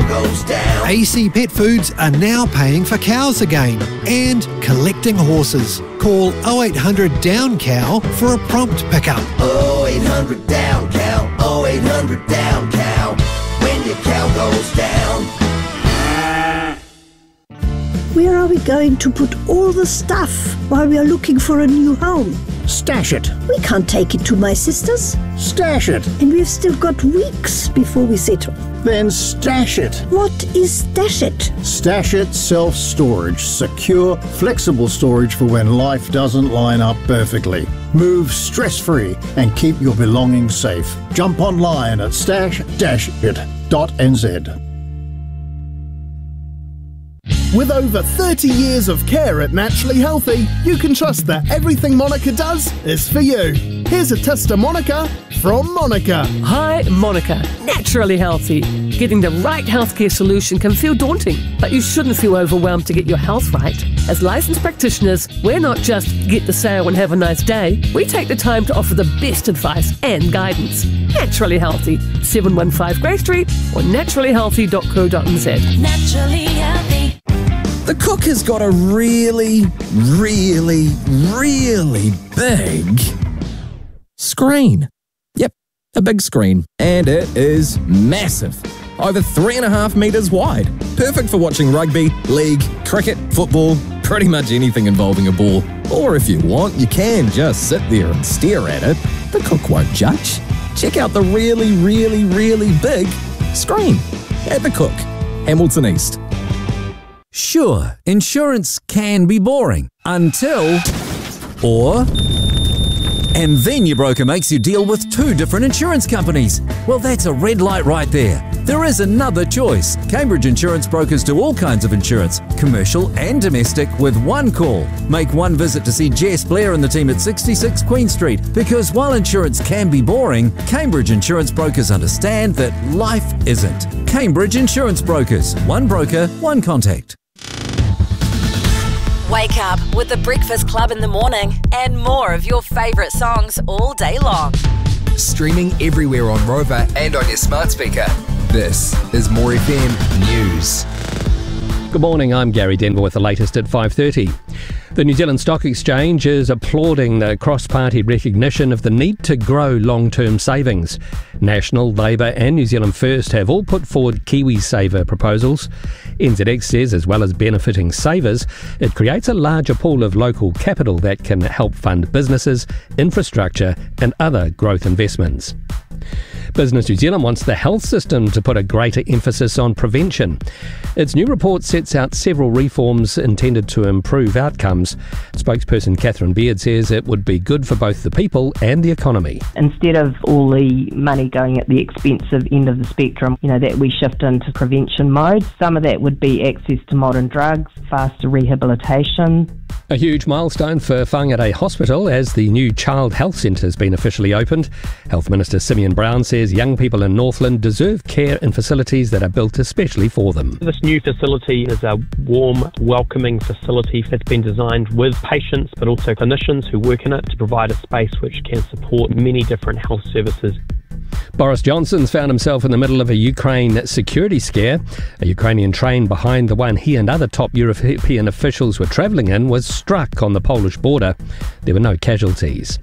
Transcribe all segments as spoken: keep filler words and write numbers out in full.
cow goes down. A C Pet Foods are now paying for cows again and collecting horses. Call oh eight hundred down cow for a prompt pickup. oh eight hundred down cow, oh eight hundred down cow, when your cow goes down. Where are we going to put all the stuff while we are looking for a new home? Stash it. We can't take it to my sister's. Stash it. And we've still got weeks before we settle. Then stash it. What is Stash It? Stash It self-storage. Secure, flexible storage for when life doesn't line up perfectly. Move stress-free and keep your belongings safe. Jump online at stash dash it dot n z. With over thirty years of care at Naturally Healthy, you can trust that everything Monica does is for you. Here's a test of Monica from Monica. Hi, Monica. Naturally Healthy. Getting the right healthcare solution can feel daunting, but you shouldn't feel overwhelmed to get your health right. As licensed practitioners, we're not just get the sale and have a nice day. We take the time to offer the best advice and guidance. Naturally Healthy. seven one five Grey Street or naturally healthy dot co dot n z. Naturally Healthy. The Cook has got a really, really, really big screen. Yep, a big screen. And it is massive. Over three and a half metres wide. Perfect for watching rugby, league, cricket, football, pretty much anything involving a ball. Or if you want, you can just sit there and stare at it. The Cook won't judge. Check out the really, really, really big screen at The Cook, Hamilton East. Sure, insurance can be boring until, or, and then your broker makes you deal with two different insurance companies. Well, that's a red light right there. There is another choice. Cambridge Insurance Brokers do all kinds of insurance, commercial and domestic, with one call. Make one visit to see Jess Blair and the team at sixty-six Queen Street, because while insurance can be boring, Cambridge Insurance Brokers understand that life isn't. Cambridge Insurance Brokers. One broker, one contact. Wake up with the Breakfast Club in the morning and more of your favourite songs all day long. Streaming everywhere on Rover and on your smart speaker. This is More F M News. Good morning, I'm Gary Denver with the latest at five thirty. The New Zealand Stock Exchange is applauding the cross-party recognition of the need to grow long-term savings. National, Labour and New Zealand First have all put forward KiwiSaver proposals. N Z X says, as well as benefiting savers, it creates a larger pool of local capital that can help fund businesses, infrastructure and other growth investments. Business New Zealand wants the health system to put a greater emphasis on prevention. Its new report sets out several reforms intended to improve outcomes. Spokesperson Catherine Beard says it would be good for both the people and the economy. Instead of all the money going at the expensive end of the spectrum, you know, that we shift into prevention mode. Some of that would be access to modern drugs, faster rehabilitation. A huge milestone for Whangarei Hospital as the new Child Health Centre has been officially opened. Health Minister Simeon Brown says young people in Northland deserve care in facilities that are built especially for them. This new facility is a warm, welcoming facility that's been designed with patients but also clinicians who work in it to provide a space which can support many different health services. Boris Johnson's found himself in the middle of a Ukraine security scare. A Ukrainian train behind the one he and other top European officials were travelling in was struck on the Polish border. There were no casualties.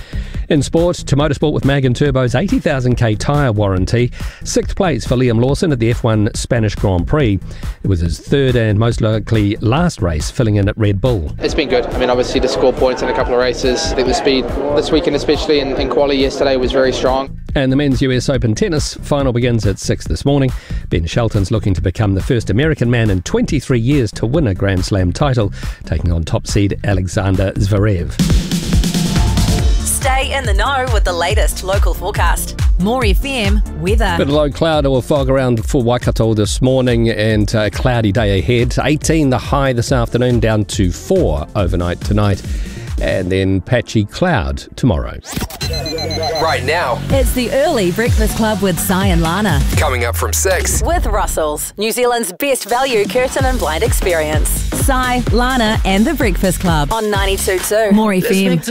In sport, to motorsport with Mag and Turbo's eighty thousand k tyre warranty. Sixth place for Liam Lawson at the F one Spanish Grand Prix. It was his third and most likely last race filling in at Red Bull. It's been good. I mean, obviously to score points in a couple of races. I think the speed this weekend, especially in, in quali yesterday, was very strong. And the men's U S Open tennis final begins at six this morning. Ben Shelton's looking to become the first American man in twenty-three years to win a Grand Slam title, taking on top seed Alexander Zverev. Stay in the know with the latest local forecast. More F M weather. Bit of low cloud or fog around for Waikato this morning and a cloudy day ahead. eighteen the high this afternoon, down to four overnight tonight. And then patchy cloud tomorrow. Right now, it's the early Breakfast Club with Si and Lana. Coming up from six. With Russell's, New Zealand's best value curtain and blind experience. Si, Lana and the Breakfast Club on ninety-two point two More F M.